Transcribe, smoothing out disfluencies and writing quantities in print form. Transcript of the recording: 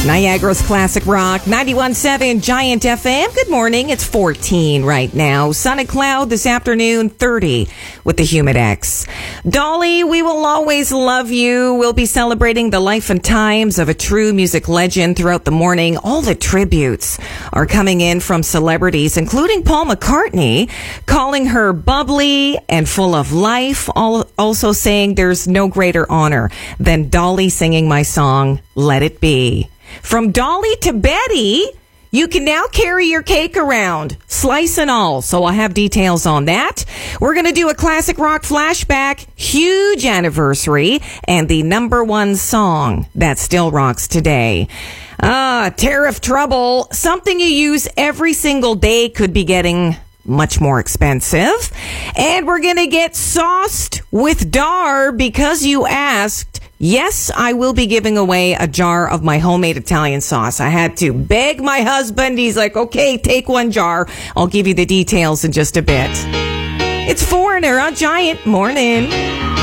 Niagara's Classic Rock, 91.7 Giant FM. Good morning. It's 14 right now. Sun and cloud this afternoon, 30 with the Humidex. Dolly, we will always love you. We'll be celebrating the life and times of a true music legend throughout the morning. All the tributes are coming in from celebrities, including Paul McCartney, calling her bubbly and full of life. Also saying there's no greater honor than Dolly singing my song, Let It Be. From Dolly to Betty, you can now carry your cake around, slice and all. So I'll have details on that. We're going to do a classic rock flashback, huge anniversary, and the number one song that still rocks today. Tariff trouble. Something you use every single day could be getting much more expensive. And we're going to get sauced with Dar because you asked. Yes, I will be giving away a jar of my homemade Italian sauce. I had to beg my husband. He's like, okay, take one jar. I'll give you the details in just a bit. It's Foreigner on Giant Morning.